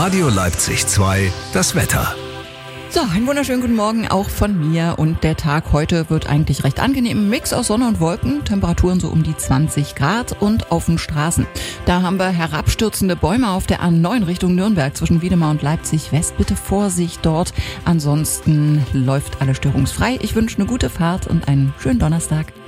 Radio Leipzig 2, das Wetter. So, einen wunderschönen guten Morgen auch von mir und der Tag heute wird eigentlich recht angenehm. Ein Mix aus Sonne und Wolken, Temperaturen so um die 20 Grad und auf den Straßen. Da haben wir herabstürzende Bäume auf der A9 Richtung Nürnberg zwischen Wiedemar und Leipzig West. Bitte Vorsicht dort, ansonsten läuft alles störungsfrei. Ich wünsche eine gute Fahrt und einen schönen Donnerstag.